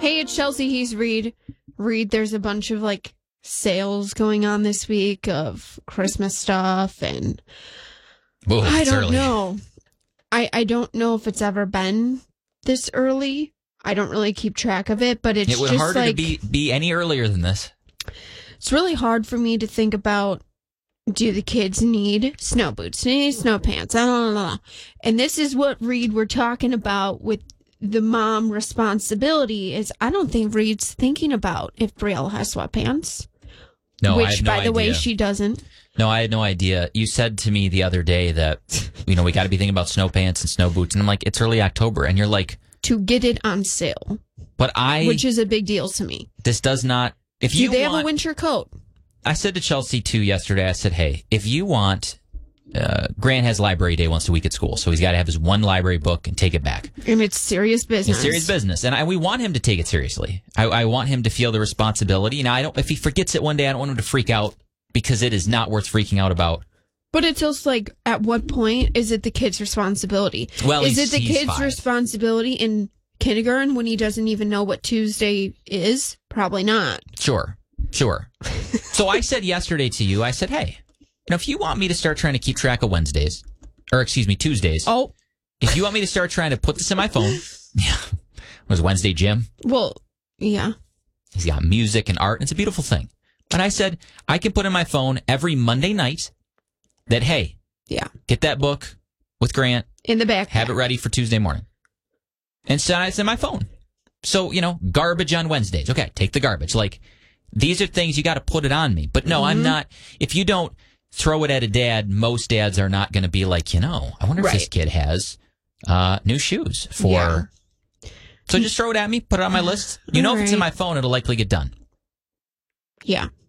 Hey, it's Chelsea. He's Reed. Reed, there's a bunch of like sales going on this week of Christmas stuff, and I don't know. I don't know if it's ever been this early. I don't really keep track of it, but it's it would just harder like, to be any earlier than this. It's really hard for me to think about, do the kids need snow boots? Do they need snow pants? I don't know. And this is what, Reed, we're talking about with the mom responsibility is I don't think Reed's thinking about if Brielle has sweatpants. No, which, I had no by the way, idea. she doesn't. No, I had no idea. You said to me the other day that, we got to be thinking about snow pants and snow boots. And I'm like, it's early October. And you're like... To get it on sale. Which is a big deal to me. This does not... Do they have a winter coat? I said to Chelsea, too, yesterday, I said, hey, if you want... Grant has library day once a week at school, so he's got to have his one library book and take it back. And it's serious business. It's serious business, and we want him to take it seriously. I want him to feel the responsibility. Now, if he forgets it one day, I don't want him to freak out because it is not worth freaking out about. But it's also like, at what point is it the kid's responsibility? Well, is it the kid's 5. responsibility in kindergarten when he doesn't even know what Tuesday is? Probably not. Sure. So I said yesterday to you, I said, hey, if you want me to start trying to keep track of Tuesdays. Oh. If you want me to start trying to put this in my phone. Yeah. Was Wednesday gym? Well, yeah. He's got music and art. And it's a beautiful thing. And I said, I can put in my phone every Monday night that, hey, get that book with Grant. In the back. Have it ready for Tuesday morning. And so it's in my phone. So, garbage on Wednesdays. Okay, take the garbage. Like, these are things you got to put it on me. But no, I'm not. If you don't throw it at a dad, most dads are not going to be like, I wonder if this kid has new shoes for... Yeah. So just throw it at me, put it on my list. If it's in my phone, it'll likely get done. Yeah.